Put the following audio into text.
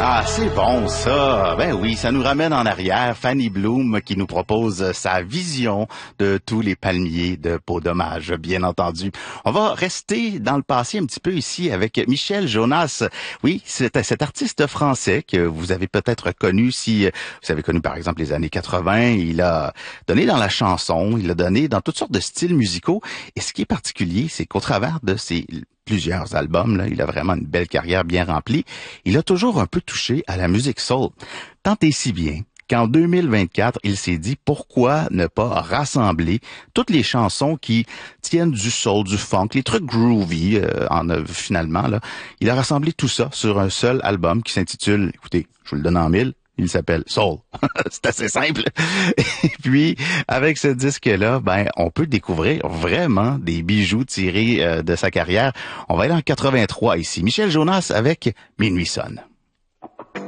Ah, c'est bon ça. Ben oui, ça nous ramène en arrière. Fanny Bloom qui nous propose sa vision de tous les palmiers de Peau Dommage, bien entendu. On va rester dans le passé un petit peu ici avec Michel Jonas. Oui, c'est cet artiste français que vous avez peut-être connu si vous avez connu par exemple les années 80. Il a donné dans la chanson, il a donné dans toutes sortes de styles musicaux. Et ce qui est particulier, c'est qu'au travers de ses plusieurs albums, là, il a vraiment une belle carrière bien remplie. Il a toujours un peu touché à la musique soul. Tant et si bien qu'en 2024, il s'est dit pourquoi ne pas rassembler toutes les chansons qui tiennent du soul, du funk, les trucs groovy finalement. Là. Il a rassemblé tout ça sur un seul album qui s'intitule, écoutez, je vous le donne en mille, il s'appelle Soul. C'est assez simple. Et puis, avec ce disque-là, ben, on peut découvrir vraiment des bijoux tirés de sa carrière. On va aller en 83 ici. Michel Jonas avec Minuit sonne.